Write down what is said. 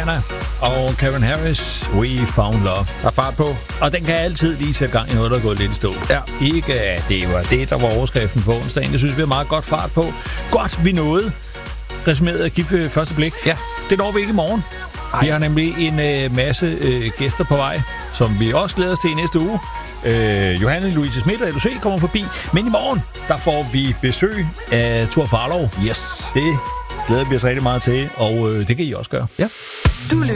Rihanna og Calvin Harris, We Found Love. Der er fart på. Og den kan altid lige sætte gang i noget, der er gået lidt i stå. Ja. Ikke at det var det, der var overskriften på onsdagen. Det synes vi er meget godt fart på. Godt, vi nåede resumeret at give ved første blik. Ja. Det når vi ikke i morgen. Vi har nemlig en masse gæster på vej, som vi også glæder os til i næste uge. Johanne Louise Schmidt og LUC kommer forbi. Men i morgen, der får vi besøg af Thor Farlov. Yes. Det glæder vi os rigtig meget til, og det kan I også gøre. Ja. Du